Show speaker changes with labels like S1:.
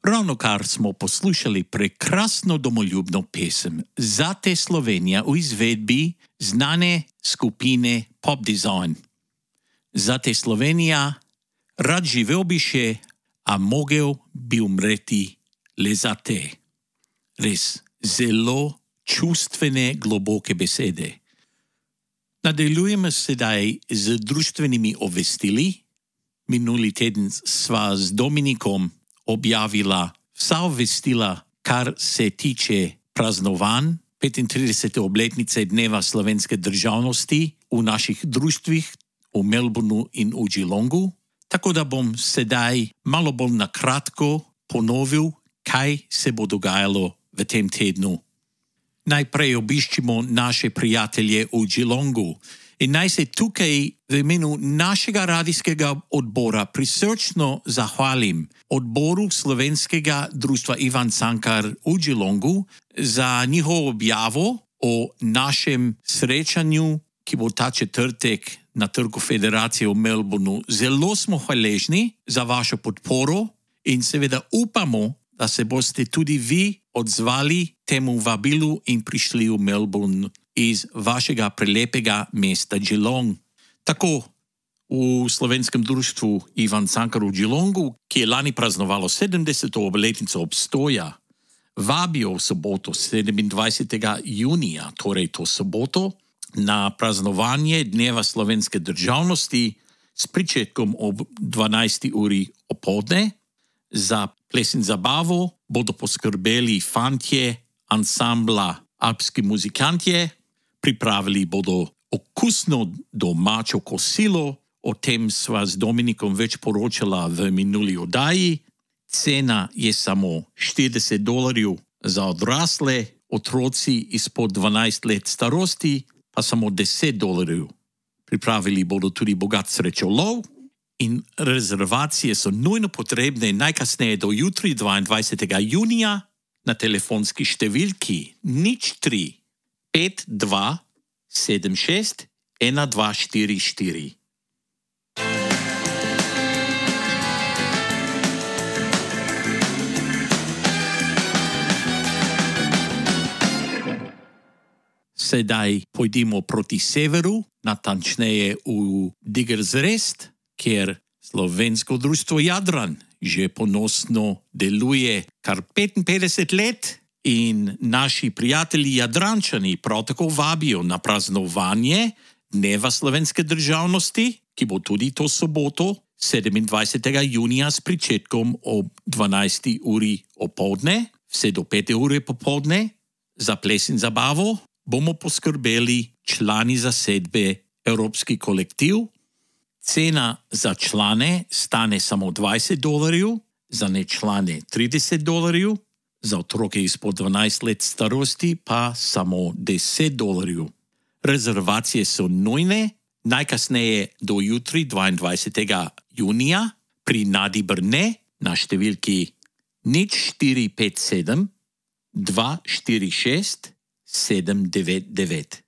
S1: Ravnokar smo poslušali prekrasno domoljubno pesem Zate Slovenija v izvedbi znane skupine Pop Design. Zate Slovenija, rad živel bi še, a mogel bi umreti le za te. Res zelo čustvene, globoke besede. Nadaljujemo sedaj z društvenimi obvestili. Minuli teden sva z Dominikom objavila vsa obvestila, kar se tiče praznovanj 35. obletnice Dneva slovenske državnosti v naših društvih v Melbourneu in v Geelongu, tako da bom sedaj malo bolj na kratko ponovil, kaj se bo dogajalo v tem tednu. Najprej obiščimo naše prijatelje v Geelongu in naj se tukaj v imenu našega radijskega odbora prisrčno zahvalim odboru Slovenskega društva Ivan Cankar v Geelongu za njihovo objavo o našem srečanju, ki bo ta četrtek na Trgu Federacije v Melbourneu. Zelo smo hvaležni za vašo podporo in seveda upamo, da se boste tudi vi odzvali temu vabilu in prišli v Melbourne iz vašega prelepega mesta Geelong. Tako v Slovenskem društvu Ivan Cankar v Geelongu, ki je lani praznovalo 70. obletnico obstoja, vabijo v soboto 27. junija, torej to soboto, na praznovanje Dneva slovenske državnosti s pričetkom ob 12. uri opoldne. Za ples in zabavo bodo poskrbeli fantje ansambla Alpski muzikantje, pripravili bodo okusno domačo kosilo, o tem sva z Dominikom več poročala v minuli oddaji. Cena je samo $40 za odrasle, otroci izpod 12 let starosti pa samo $10. Pripravili bodo tudi bogat srečolov in rezervacije so nujno potrebne najkasneje do jutri 22. junija na telefonski številki 03 52 76 1244. Sedaj pojdimo proti severu, natančneje v Diggers Rest, kjer Slovensko društvo Jadran že ponosno deluje kar 55 let in naši prijatelji Jadrančani prav tako vabijo na praznovanje Dneva slovenske državnosti, ki bo tudi to soboto 27. junija s pričetkom ob 12. uri opoldne, vse do 5. ure popoldne. Za ples in zabavo bomo poskrbeli člani zasedbe Evropski kolektiv. Cena za člane stane samo $20, za nečlane $30, za otroke izpod 12 let starosti pa samo $10. Rezervacije so nujne, najkasneje do jutri 22. junija pri Nadi Brne na številki 0457 246 799.